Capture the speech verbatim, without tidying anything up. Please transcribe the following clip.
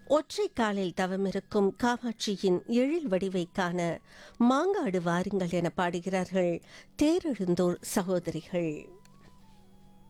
ஒற்றை காலில் தவமிருக்கும் காமாட்சியின் எழில் வடிவை காண மாங்காடு வாருங்கள் என பாடுகிறார்கள் தேரெழுந்தூர் சகோதரிகள்.